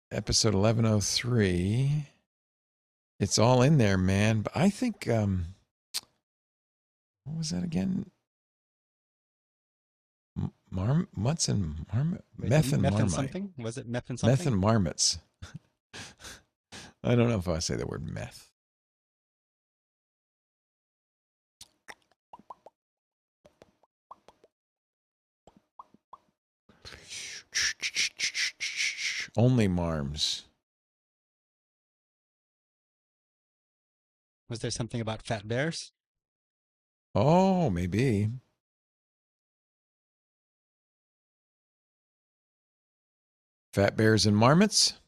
episode 1103. It's all in there, man. But I think, what was that again? Mutts and Is it meth and meth and marmite. something? Was it meth and Meth something? and marmots. I don't know if I say the word meth. Only marms. Was there something about fat bears? Oh, maybe. Fat bears and marmots?